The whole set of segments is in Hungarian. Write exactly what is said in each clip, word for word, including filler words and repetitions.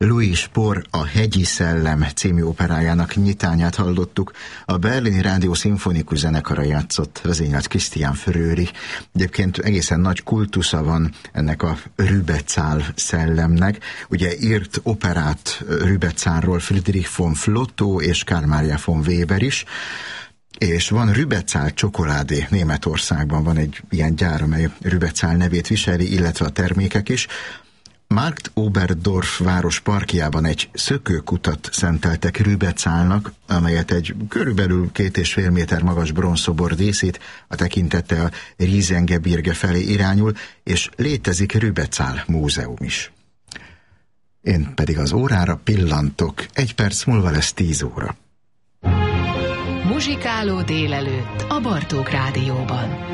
Louis Spohr A hegyi szellem című operájának nyitányát hallottuk. A Berlini Rádió Szimfonikus Zenekara játszott, vezényelt Christian Fröhlich. Egyébként egészen nagy kultusza van ennek a Rübezahl szellemnek. Ugye írt operát Rübezahlról Friedrich von Flotow és Karl Maria von Weber is, és van Rübezahl csokoládé Németországban, van egy ilyen gyár, amely Rübezahl nevét viseli, illetve a termékek is. Markt Oberdorf város parkjában egy szökőkutat szenteltek Rübezahlnak, amelyet egy körülbelül két és fél méter magas bronzszobor díszít, a tekintete a Riesengebirge felé irányul, és létezik Rübezahl múzeum is. Én pedig az órára pillantok, egy perc múlva lesz tíz óra. Muzsikáló délelőtt a Bartók Rádióban.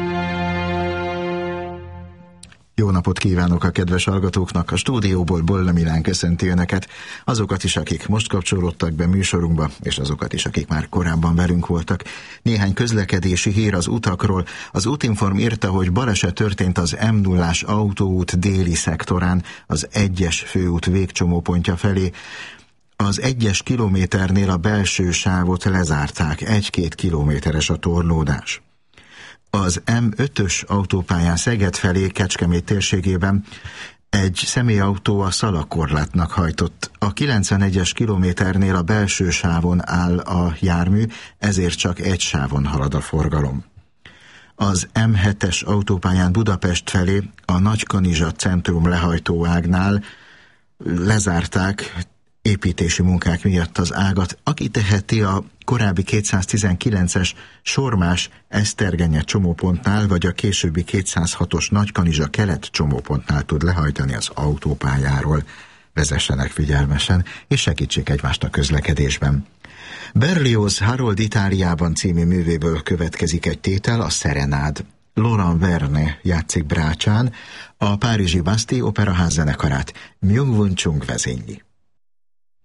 Jó napot kívánok a kedves hallgatóknak, a stúdióból Bolla Milán köszönti önöket, azokat is, akik most kapcsolódtak be műsorunkba, és azokat is, akik már korábban velünk voltak. Néhány közlekedési hír az utakról. Az Útinform írta, hogy baleset történt az M nullás autóút déli szektorán, az egyes főút végcsomópontja felé. Az egyes kilométernél a belső sávot lezárták, egy-két kilométeres a torlódás. Az M ötös autópályán Szeged felé Kecskemét térségében egy személyautó a szalagkorlátnak hajtott. A kilencvenegyes kilométernél a belső sávon áll a jármű, ezért csak egy sávon halad a forgalom. Az M hetes autópályán Budapest felé a Nagykanizsa centrum lehajtóágnál lezárták építési munkák miatt az ágat. Aki teheti, a korábbi kétszáztizenkilences Sormás Esztergenye csomópontnál, vagy a későbbi kétszázhatos Nagykanizsa kelet csomópontnál tud lehajtani az autópályáról. Vezessenek figyelmesen, és segítsék egymást a közlekedésben. Berlioz Harold Itáliában című művéből következik egy tétel, a Serenád. Laurent Verne játszik brácsán, a párizsi Bastille Operaház zenekarát Myung-Whun Chung vezényli.